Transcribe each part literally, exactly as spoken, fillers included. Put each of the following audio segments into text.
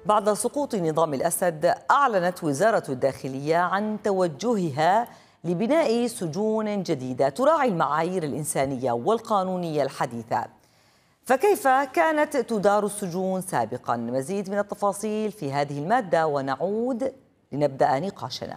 بعد سقوط نظام الأسد، أعلنت وزارة الداخلية عن توجهها لبناء سجون جديدة تراعي المعايير الإنسانية والقانونية الحديثة. فكيف كانت تدار السجون سابقا؟ مزيد من التفاصيل في هذه المادة، ونعود لنبدأ نقاشنا.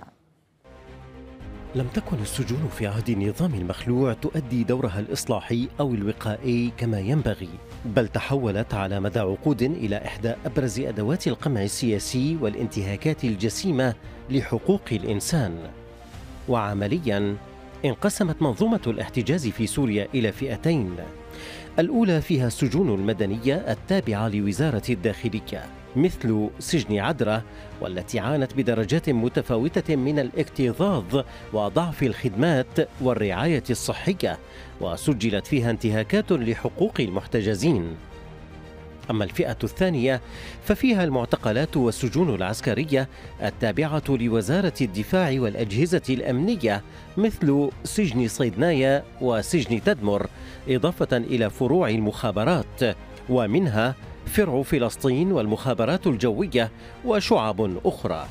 لم تكن السجون في عهد النظام المخلوع تؤدي دورها الإصلاحي أو الوقائي كما ينبغي، بل تحولت على مدى عقود إلى إحدى أبرز أدوات القمع السياسي والانتهاكات الجسيمة لحقوق الإنسان. وعملياً انقسمت منظومة الاحتجاز في سوريا إلى فئتين، الأولى فيها السجون المدنية التابعة لوزارة الداخلية مثل سجن عدرة، والتي عانت بدرجات متفاوتة من الاكتظاظ وضعف الخدمات والرعاية الصحية، وسجلت فيها انتهاكات لحقوق المحتجزين. أما الفئة الثانية ففيها المعتقلات والسجون العسكرية التابعة لوزارة الدفاع والأجهزة الأمنية مثل سجن صيدنايا وسجن تدمر، إضافة إلى فروع المخابرات، ومنها فرع فلسطين والمخابرات الجوية وشعب أخرى.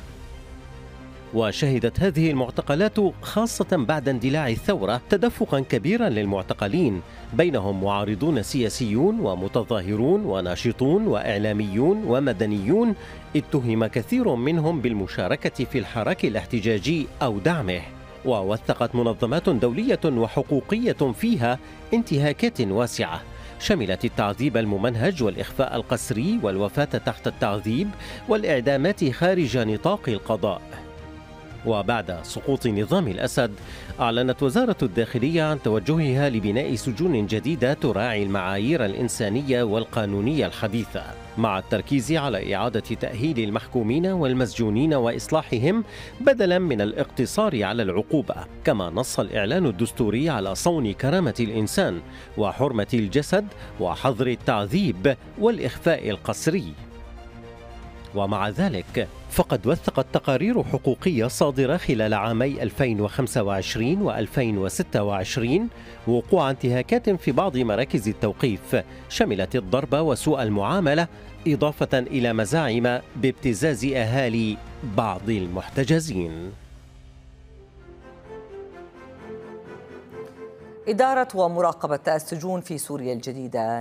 وشهدت هذه المعتقلات خاصة بعد اندلاع الثورة تدفقا كبيرا للمعتقلين، بينهم معارضون سياسيون ومتظاهرون وناشطون وإعلاميون ومدنيون، اتهم كثير منهم بالمشاركة في الحراك الاحتجاجي أو دعمه. ووثقت منظمات دولية وحقوقية فيها انتهاكات واسعة شملت التعذيب الممنهج والإخفاء القسري والوفاة تحت التعذيب والإعدامات خارج نطاق القضاء. وبعد سقوط نظام الأسد، أعلنت وزارة الداخلية عن توجهها لبناء سجون جديدة تراعي المعايير الإنسانية والقانونية الحديثة، مع التركيز على إعادة تأهيل المحكومين والمسجونين وإصلاحهم بدلا من الاقتصار على العقوبة. كما نص الإعلان الدستوري على صون كرامة الإنسان وحرمة الجسد وحظر التعذيب والإخفاء القسري. ومع ذلك فقد وثقت تقارير حقوقية صادرة خلال عامي ألفين وخمسة وعشرين وألفين وستة وعشرين وقوع انتهاكات في بعض مراكز التوقيف شملت الضرب وسوء المعاملة، إضافة إلى مزاعم بابتزاز أهالي بعض المحتجزين. إدارة ومراقبة السجون في سوريا الجديدة.